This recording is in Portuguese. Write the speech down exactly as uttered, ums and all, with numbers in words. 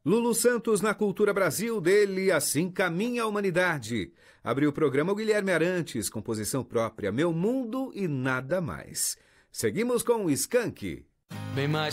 Lulu Santos na Cultura Brasil, dele Assim Caminha a Humanidade. Abriu o programa o Guilherme Arantes, composição própria, Meu Mundo e Nada Mais. Seguimos com o Skank. Bem mais